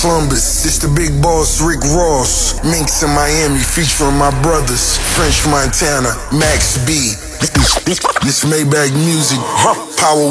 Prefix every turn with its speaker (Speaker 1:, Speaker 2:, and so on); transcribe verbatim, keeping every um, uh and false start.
Speaker 1: Columbus. This the big boss, Rick Ross. Minx in Miami, featuring my brothers. French Montana, Max B. This Maybach music, power